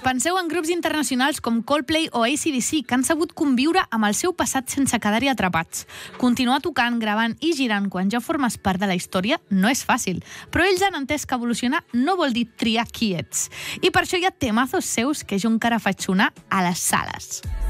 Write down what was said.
Penseu en grups internacionals com Coldplay o AC/DC que han sabut conviure amb el seu passat sense quedar-hi atrapats. Continuar tocant, gravant i girant quan ja formes part de la història no és fàcil, però ells han entès que evolucionar no vol dir triar qui ets. I per això hi ha temazos seus que jo encara faig sonar a les sales.